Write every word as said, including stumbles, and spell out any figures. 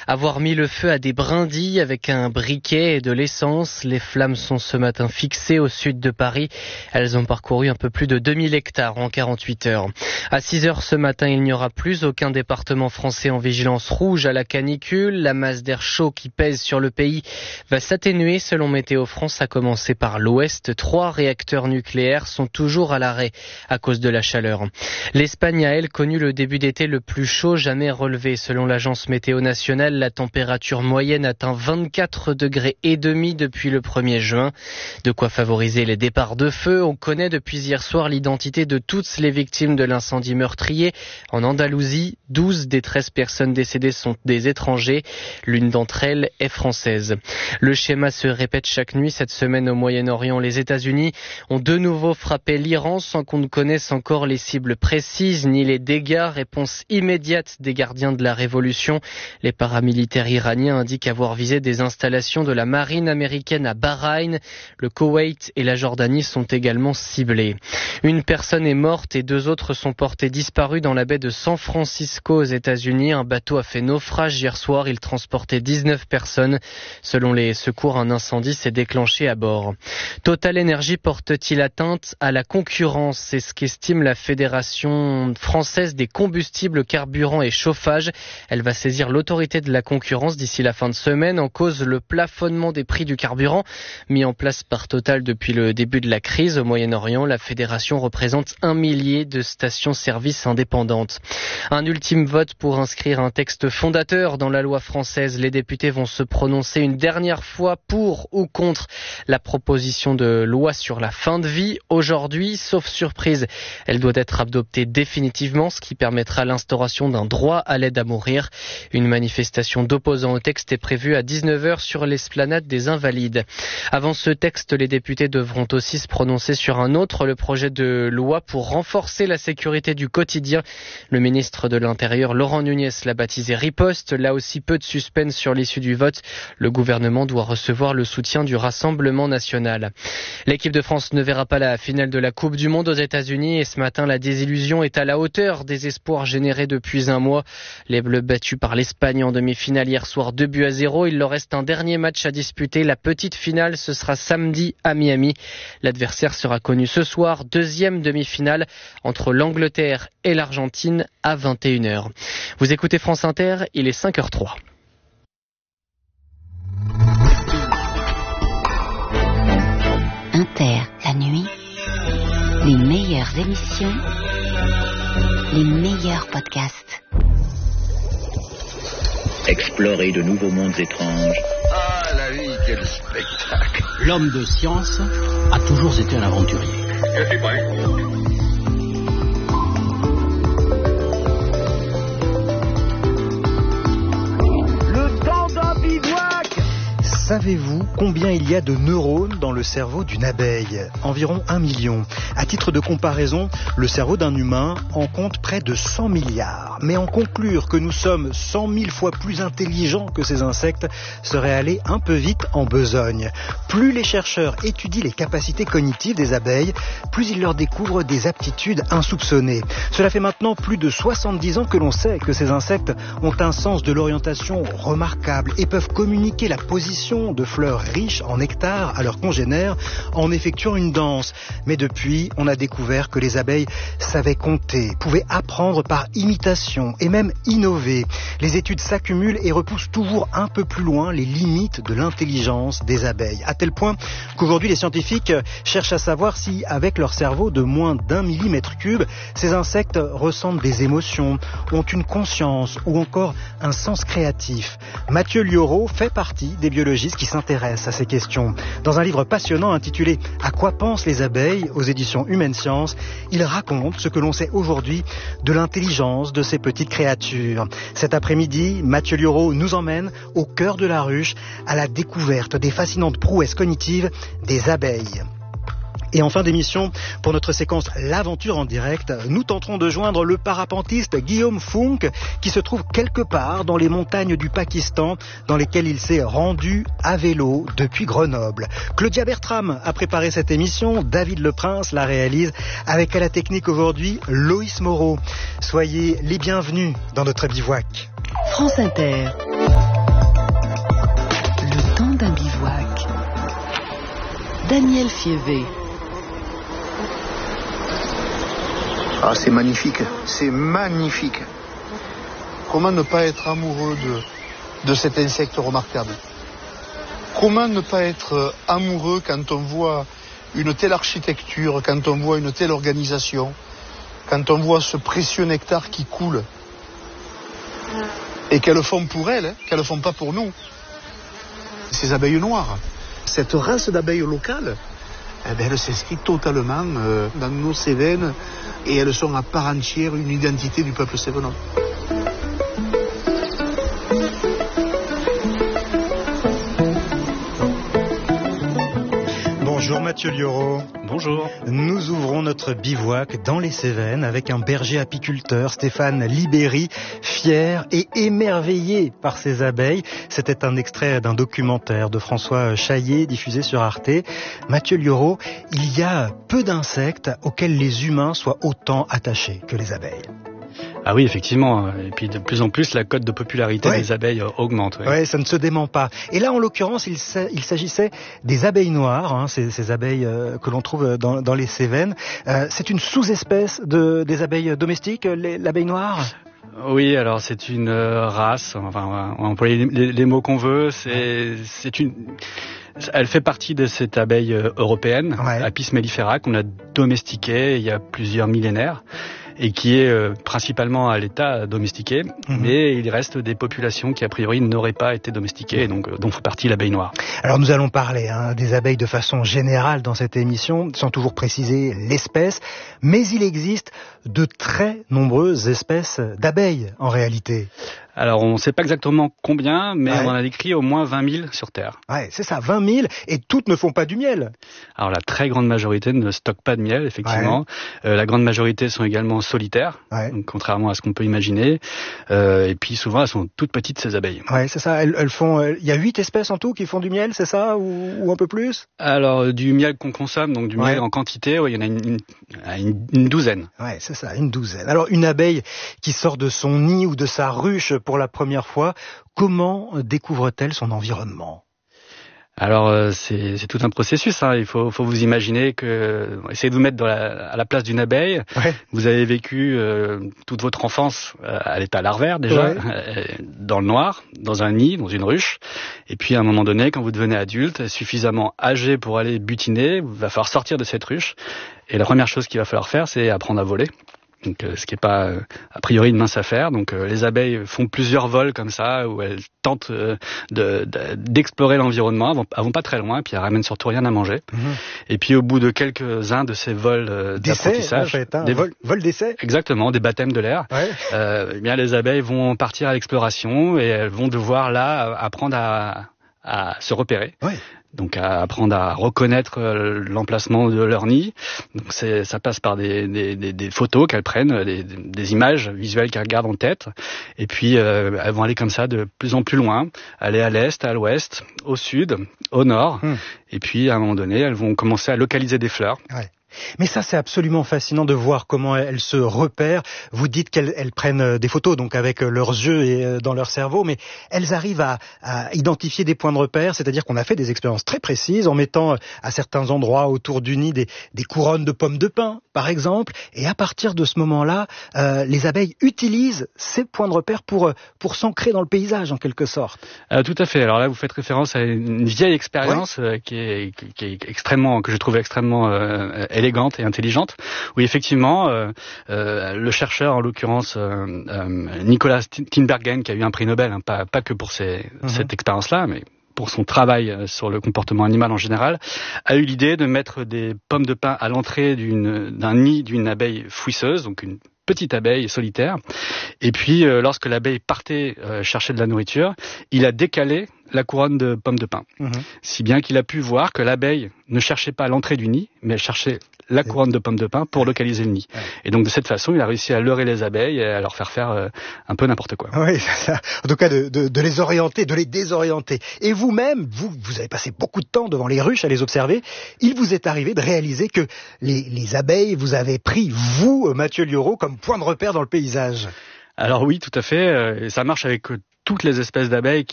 avoir mis le feu à des brindilles avec un briquet et de l'essence. Les flammes sont ce matin fixées au sud de Paris. Elles ont parcouru un peu plus de deux mille hectares en quarante-huit heures. À six heures ce matin, il n'y aura plus aucun département français en vigilance rouge à la canicule. La masse d'air chaud qui pèse sur le pays va s'atténuer selon Météo France, à commencer par l'Ouest. Trois réacteurs nucléaires sont toujours à l'arrêt à cause de la chaleur. L'Espagne a, elle, connu le début d'été le plus chaud jamais relevé. Selon l'agence météo nationale, la température moyenne atteint vingt-quatre degrés et demi depuis le premier juin. De quoi favoriser les départs de feu. On connaît depuis hier soir l'identité de toutes les victimes de l'incendie meurtrier. En Andalousie, douze des treize personnes décédées sont des étrangers. L'une d'entre elles est française. Le schéma se répète chaque nuit cette semaine au Moyen-Orient. Les États-Unis ont de nouveau frappé l'Iran sans qu'on ne connaisse encore les cibles précises ni les dégâts. Réponse immédiate des gardiens de la révolution. Les paramilitaires iraniens indiquent avoir visé des installations de la marine américaine à Bahreïn. Le Koweït et la Jordanie sont également ciblés. Une personne est morte et deux autres sont portés disparus dans la baie de San Francisco aux États-Unis. Un bateau a fait naufrage hier soir. Il transportait dix-neuf personnes. Selon les secours, un incendie s'est déclenché à bord. Total Energy porte-t-il atteinte à la concurrence? C'est ce qu'estime la Fédération française des combustibles, carburants et chauffage. Elle va saisir l'autorité de la concurrence d'ici la fin de semaine. En cause, le plafonnement des prix du carburant mis en place par Total depuis le début de la crise au Moyen-Orient. La fédération représente un millier de stations-service indépendantes. Un ultime vote pour inscrire un texte fondateur dans la loi française. Les députés vont se prononcer une dernière fois pour ou contre la proposition de loi sur la fin de vie. Aujourd'hui, sauf surprise, elle doit être adoptée définitivement, ce qui permettra l'instauration d'un droit à l'aide à mourir. Une manifestation d'opposants au texte est prévue à dix-neuf heures sur l'esplanade des Invalides. Avant ce texte, les députés devront aussi se prononcer sur un autre, le projet de loi pour renforcer la sécurité du quotidien. Le ministre de l'Intérieur, Laurent Nunez, l'a baptisé Riposte. Là aussi, peu de suspense sur l'issue du vote. Le gouvernement doit recevoir le soutien du Rassemblement national. L'équipe de France ne verra pas la finale de la Coupe du Monde aux États-Unis et ce matin, la désillusion est à la hauteur des espoirs générés depuis un mois. Les Bleus battus par l'Espagne en demi-finale hier soir, deux buts à zéro. Il leur reste un dernier match à disputer. La petite finale, ce sera samedi à Miami. L'adversaire sera connu ce soir. Deuxième demi-finale entre l'Angleterre et l'Argentine à vingt et une heures. Vous écoutez France Inter, il est cinq heures trois. Inter, la nuit, les meilleures émissions, les meilleurs podcasts. Explorer de nouveaux mondes étranges. Ah, la vie, quel spectacle! L'homme de science a toujours été un aventurier. Je suis prêt. Le temps d'un bivouac! Savez-vous combien il y a de neurones dans le cerveau d'une abeille? Environ un million. À titre de comparaison, le cerveau d'un humain en compte près de cent milliards. Mais en conclure que nous sommes cent mille fois plus intelligents que ces insectes serait aller un peu vite en besogne. Plus les chercheurs étudient les capacités cognitives des abeilles, plus ils leur découvrent des aptitudes insoupçonnées. Cela fait maintenant plus de soixante-dix ans que l'on sait que ces insectes ont un sens de l'orientation remarquable et peuvent communiquer la position de fleurs riches en nectar à leurs congénères en effectuant une danse. Mais depuis, on a découvert que les abeilles savaient compter, pouvaient apprendre par imitation et même innover. Les études s'accumulent et repoussent toujours un peu plus loin les limites de l'intelligence des abeilles. À tel point qu'aujourd'hui, les scientifiques cherchent à savoir si, avec leur cerveau de moins d'un millimètre cube, ces insectes ressentent des émotions, ont une conscience ou encore un sens créatif. Mathieu Liauraud fait partie des biologistes qui s'intéressent à ces questions. Dans un livre passionnant intitulé « À quoi pensent les abeilles ?» aux éditions Humaine Science, il raconte ce que l'on sait aujourd'hui de l'intelligence de ces petites créatures. Cet après-midi, Mathieu Liauraud nous emmène au cœur de la ruche à la découverte des fascinantes prouesses cognitives des abeilles. Et en fin d'émission, pour notre séquence L'aventure en direct, nous tenterons de joindre le parapentiste Guillaume Funk qui se trouve quelque part dans les montagnes du Pakistan dans lesquelles il s'est rendu à vélo depuis Grenoble. Claudia Bertram a préparé cette émission, David Leprince la réalise avec à la technique aujourd'hui Loïs Moreau. Soyez les bienvenus dans notre bivouac. France Inter. Daniel Fievé. Ah, c'est magnifique, c'est magnifique. Comment ne pas être amoureux de, de cet insecte remarquable? Comment ne pas être amoureux quand on voit une telle architecture, quand on voit une telle organisation, quand on voit ce précieux nectar qui coule? Et qu'elles font pour elles, hein, qu'elles ne font pas pour nous. Ces abeilles noires, cette race d'abeilles locales, eh bien, elle s'inscrit totalement euh, dans nos Cévennes et elles sont à part entière une identité du peuple cévennois. Bonjour Mathieu Lioro. Bonjour. Nous ouvrons notre bivouac dans les Cévennes avec un berger apiculteur, Stéphane Libéry, fier et émerveillé par ses abeilles. C'était un extrait d'un documentaire de François Chaillet diffusé sur Arte. Mathieu Lioro, il y a peu d'insectes auxquels les humains soient autant attachés que les abeilles. Ah oui, effectivement. Et puis de plus en plus, la cote de popularité ouais. des abeilles augmente. Oui, ouais, ça ne se dément pas. Et là, en l'occurrence, il, il s'agissait des abeilles noires, hein, ces, ces abeilles euh, que l'on trouve dans, dans les Cévennes. Euh, c'est une sous-espèce de, des abeilles domestiques, les, l'abeille noire ? Oui, alors c'est une euh, race, enfin, on va employer les, les mots qu'on veut, c'est, c'est une... Elle fait partie de cette abeille européenne, ouais. Apis mellifera, qu'on a domestiquée il y a plusieurs millénaires, et qui est euh, principalement à l'état domestiqué, mmh. mais il reste des populations qui a priori n'auraient pas été domestiquées, et donc euh, dont fait partie l'abeille noire. Alors nous allons parler hein, des abeilles de façon générale dans cette émission, sans toujours préciser l'espèce, mais il existe de très nombreuses espèces d'abeilles en réalité. Alors, on ne sait pas exactement combien, mais ouais. on en a décrit au moins vingt mille sur Terre. Ouais, c'est ça, vingt mille, et toutes ne font pas du miel. Alors, la très grande majorité ne stocke pas de miel, effectivement. Ouais. Euh, la grande majorité sont également solitaires, ouais. donc, contrairement à ce qu'on peut imaginer. Euh, et puis, souvent, elles sont toutes petites, ces abeilles. Ouais, c'est ça. Elles, elles font. Il euh, y a huit espèces en tout qui font du miel, c'est ça, ou, ou un peu plus? Alors, du miel qu'on consomme, donc du ouais. miel en quantité, il ouais, y en a une, une, une, une douzaine. Ouais, c'est ça, une douzaine. Alors, une abeille qui sort de son nid ou de sa ruche pour la première fois, comment découvre-t-elle son environnement ? Alors euh, c'est, c'est tout un processus. Hein. Il faut, faut vous imaginer que, essayez de vous mettre dans la, à la place d'une abeille. Ouais. Vous avez vécu euh, toute votre enfance euh, à l'état larvaire déjà, ouais. euh, dans le noir, dans un nid, dans une ruche. Et puis à un moment donné, quand vous devenez adulte, suffisamment âgé pour aller butiner, il va falloir sortir de cette ruche. Et la première chose qu'il va falloir faire, c'est apprendre à voler. Donc, euh, ce qui n'est pas euh, a priori une mince affaire. Donc euh, les abeilles font plusieurs vols comme ça où elles tentent euh, de, de, d'explorer l'environnement. Elles vont, elles vont pas très loin, puis elles ramènent surtout rien à manger. Mmh. Et puis au bout de quelques-uns de ces vols euh, d'apprentissage, en fait, hein, des vol, vol d'essai. Exactement, des baptêmes de l'air. Ouais. Euh, eh bien les abeilles vont partir à l'exploration et elles vont devoir là apprendre à, à se repérer. Ouais. Donc à apprendre à reconnaître l'emplacement de leur nid. Donc c'est, ça passe par des, des, des, des photos qu'elles prennent, des, des images visuelles qu'elles gardent en tête. Et puis euh, elles vont aller comme ça de plus en plus loin, aller à l'est, à l'ouest, au sud, au nord. Hum. Et puis à un moment donné, elles vont commencer à localiser des fleurs. Ouais. Mais ça, c'est absolument fascinant de voir comment elles se repèrent. Vous dites qu'elles elles prennent des photos, donc avec leurs yeux et dans leur cerveau, mais elles arrivent à, à identifier des points de repère, c'est-à-dire qu'on a fait des expériences très précises en mettant à certains endroits autour du nid des, des couronnes de pommes de pin, par exemple, et à partir de ce moment-là, euh, les abeilles utilisent ces points de repère pour, pour s'ancrer dans le paysage, en quelque sorte. Euh, tout à fait. Alors là, vous faites référence à une vieille expérience ouais. euh, qui, est, qui, qui est extrêmement, que je trouve extrêmement euh, élégante et intelligente, où effectivement euh, euh, le chercheur, en l'occurrence euh, euh, Nicolas Tinbergen, qui a eu un prix Nobel, hein, pas, pas que pour ces, mm-hmm. cette expérience-là, mais pour son travail sur le comportement animal en général, a eu l'idée de mettre des pommes de pin à l'entrée d'une, d'un nid d'une abeille fouisseuse, donc une petite abeille solitaire. Et puis, euh, lorsque l'abeille partait euh, chercher de la nourriture, il a décalé la couronne de pommes de pin. Mmh. Si bien qu'il a pu voir que l'abeille ne cherchait pas à l'entrée du nid, mais elle cherchait la couronne de pommes de pin pour localiser le nid. Ouais. Et donc de cette façon, il a réussi à leurrer les abeilles et à leur faire faire euh, un peu n'importe quoi. Oui, c'est ça. En tout cas, de, de, de les orienter, de les désorienter. Et vous-même, vous, vous avez passé beaucoup de temps devant les ruches à les observer. Il vous est arrivé de réaliser que les, les abeilles, vous avez pris, vous, Mathieu Lioro, comme point de repère dans le paysage. Alors oui, tout à fait. Ça marche avec toutes les espèces d'abeilles